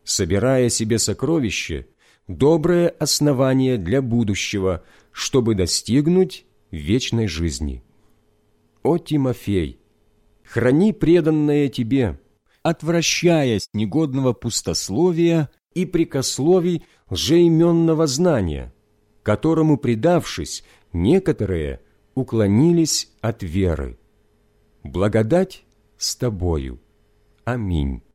собирая себе сокровище, доброе основание для будущего, чтобы достигнуть вечной жизни. О Тимофей, храни преданное тебе, отвращаясь негодного пустословия и прикословий лжеименного знания, которому, предавшись, некоторые уклонились от веры. Благодать с тобою. Аминь.